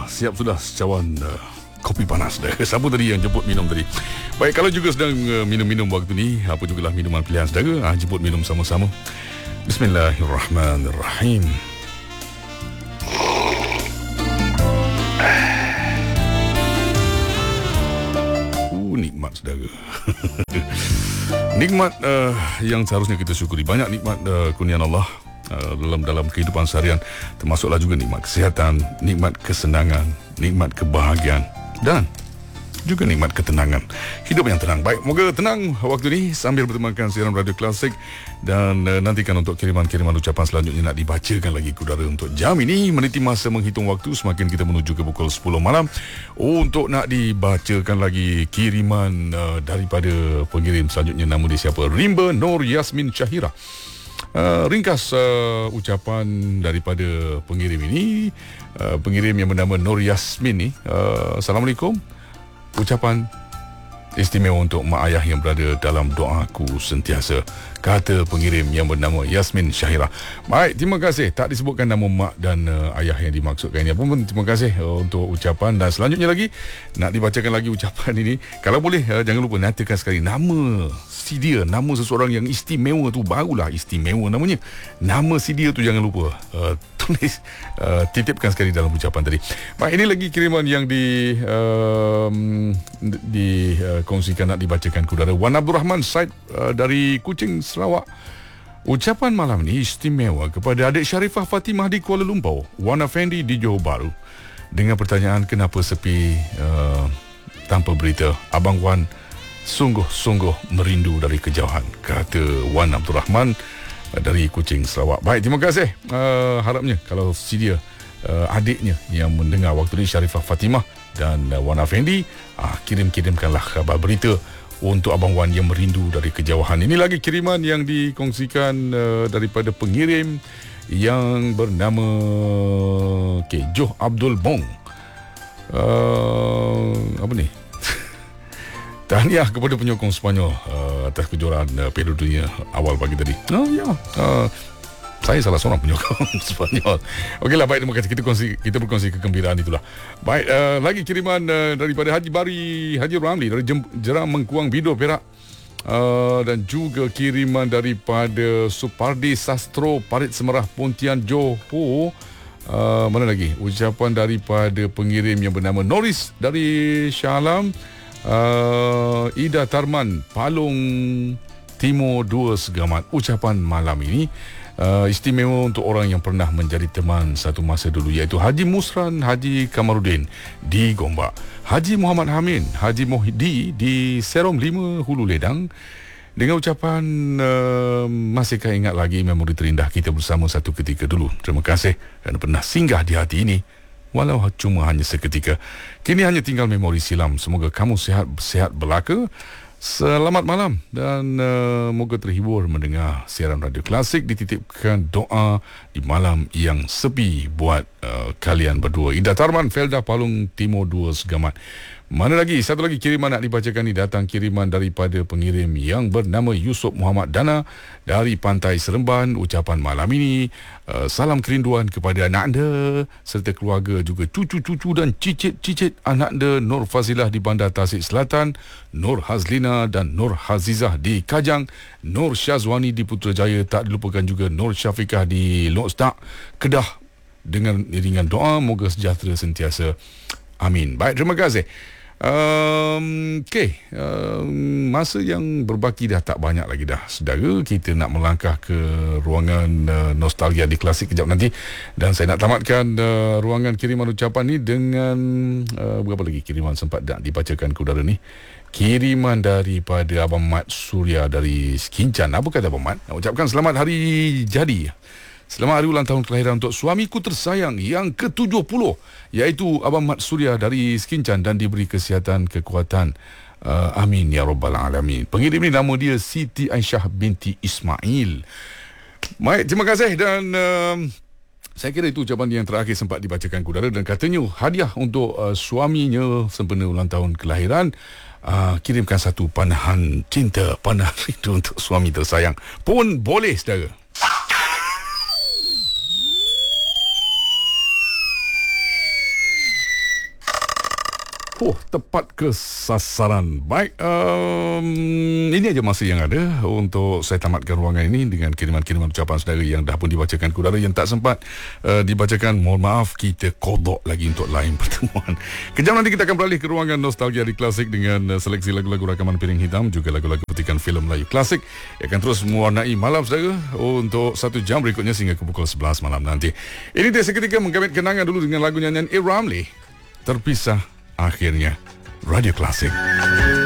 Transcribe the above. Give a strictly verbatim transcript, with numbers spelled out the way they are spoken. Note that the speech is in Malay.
siap sudah secawan uh, kopi panas dah. Siapa tadi yang jemput minum tadi? Baik, kalau juga sedang uh, minum-minum waktu ni, apa jugalah minuman pilihan saudara, uh, jemput minum sama-sama. Bismillahirrahmanirrahim. Uh, nikmat saudara. Nikmat uh, yang seharusnya kita syukuri. Banyak nikmat uh, kurniaan Allah uh, dalam dalam kehidupan seharian, termasuklah juga nikmat kesihatan, nikmat kesenangan, nikmat kebahagiaan dan juga nikmat ketenangan. Hidup yang tenang. Baik, moga tenang waktu ni sambil bertemankan siaran Radio Klasik, dan uh, nantikan untuk kiriman-kiriman ucapan selanjutnya nak dibacakan lagi ke udara untuk jam ini. Meniti masa menghitung waktu semakin kita menuju ke pukul sepuluh malam untuk nak dibacakan lagi kiriman uh, daripada pengirim selanjutnya. Nama dia siapa? Rimba Nur Yasmin Syahira. Uh, ringkas uh, ucapan daripada pengirim ini, uh, pengirim yang bernama Nur Yasmin ni. uh, Assalamualaikum. Ucapan istimewa untuk mak ayah yang berada dalam doaku sentiasa, kata pengirim yang bernama Yasmin Syahira. Baik, terima kasih. Tak disebutkan nama mak dan uh, ayah yang dimaksudkan ini. Apa pun terima kasih uh, untuk ucapan. Dan selanjutnya lagi nak dibacakan lagi ucapan ini. Kalau boleh uh, jangan lupa nyatakan sekali nama si dia, nama seseorang yang istimewa tu, barulah istimewa namanya. Nama si dia tu jangan lupa uh, tulis, uh, titipkan sekali dalam ucapan tadi. Baik, ini lagi kiriman yang di uh, di uh, kongsikan nak dibacakan ke udara. Wan Abdul Rahman Said uh, dari Kuching, Sarawak. Ucapan malam ni istimewa kepada adik Sharifah Fatimah di Kuala Lumpur, Wan Afendi di Johor Bahru, dengan pertanyaan kenapa sepi uh, tanpa berita. Abang Wan sungguh-sungguh merindu dari kejauhan, kata Wan Abdul Rahman uh, dari Kuching, Sarawak. Baik, terima kasih. Uh, harapnya kalau si dia uh, adiknya yang mendengar waktu ni, Sharifah Fatimah dan uh, Wan Afendi, uh, kirim-kirimkanlah khabar berita untuk Abang Wan yang merindu dari kejauhan. Ini lagi kiriman yang dikongsikan uh, daripada pengirim yang bernama okay, Joh Abdul Bong. Uh, apa ni? Tahniah kepada penyokong Sepanyol uh, atas kejuaraan uh, Piala Dunia awal pagi tadi. Oh ya. Uh, Saya salah seorang penyokong Sepanyol. Okeylah, baik, terima kasih. Kita kongsi, kita berkongsi kegembiraan itulah. Baik, uh, lagi kiriman uh, daripada Haji Bari Haji Ramli dari Jem, Jeram Mengkuang Bido, Perak. Uh, dan juga kiriman daripada Supardi Sastro Parit Semerah, Pontian, Johor. Uh, mana lagi? Ucapan daripada pengirim yang bernama Norris dari Shah Alam. Uh, Ida Tarman Palung Timur dua Segamat. Ucapan malam ini uh, istimewa untuk orang yang pernah menjadi teman satu masa dulu, iaitu Haji Musran Haji Kamarudin di Gombak, Haji Muhammad Hamin Haji Mohidi di Serom lima Hulu Ledang, dengan ucapan uh, masihkah ingat lagi memori terindah kita bersama satu ketika dulu. Terima kasih kerana pernah singgah di hati ini, walau cuma hanya seketika. Kini hanya tinggal memori silam. Semoga kamu sihat-sihat belaka. Selamat malam dan uh, moga terhibur mendengar siaran Radio Klasik. Dititipkan doa di malam yang sepi buat uh, kalian berdua. Ida Tarman, Felda Palung Timur dua Segamat. Mana lagi? Satu lagi kiriman nak dibacakan ni, datang kiriman daripada pengirim yang bernama Yusuf Muhammad Dana dari Pantai Seremban. Ucapan malam ini, uh, salam kerinduan kepada anak anda serta keluarga, juga cucu-cucu dan cicit-cicit anak anda, Nur Fazilah di Bandar Tasik Selatan, Nur Hazlina dan Nur Hazizah di Kajang, Nur Syazwani di Putrajaya, tak dilupakan juga Nur Syafiqah di Lokstak, Kedah, dengan iringan doa moga sejahtera sentiasa. Amin. Baik, terima kasih. Um, okay, um, masa yang berbaki dah tak banyak lagi dah, saudara. Kita nak melangkah ke ruangan uh, nostalgia di Klasik kejap nanti, dan saya nak tamatkan uh, ruangan kiriman ucapan ni dengan uh, berapa lagi kiriman sempat nak dibacakan ke udara ni. Kiriman daripada Abang Mat Surya dari Skincan. Apa kata Abang Mat? Nak ucapkan selamat hari jadi, selamat hari ulang tahun kelahiran untuk suamiku tersayang yang ke tujuh puluh, iaitu Abang Mat Surya dari Skincan, dan diberi kesihatan, kekuatan. Uh, amin ya rabbal alamin. Pengirim ni nama dia Siti Aisyah binti Ismail. Baik, terima kasih. Dan uh, saya kira itu ucapan yang terakhir sempat dibacakan ke udara, dan katanya hadiah untuk uh, suaminya sempena ulang tahun kelahiran. Uh, kirimkan satu panahan cinta, panah rindu untuk suami tersayang pun boleh, saudara. Oh, tepat ke sasaran. Baik, um, ini aja masa yang ada untuk saya tamatkan ruangan ini dengan kiriman-kiriman ucapan saudara yang dah pun dibacakan ke udara, yang tak sempat uh, dibacakan. Mohon maaf, kita kodok lagi untuk lain pertemuan. Kejap nanti kita akan beralih ke ruangan nostalgia di klasik dengan uh, seleksi lagu-lagu rakaman piring hitam, juga lagu-lagu petikan filem Melayu klasik yang akan terus mewarnai malam saudara untuk satu jam berikutnya sehingga ke pukul sebelas malam nanti. Ini dia seketika menggamit kenangan dulu dengan lagu nyanyian A. Ramli, Terpisah Akhirnya. Radio Klasik.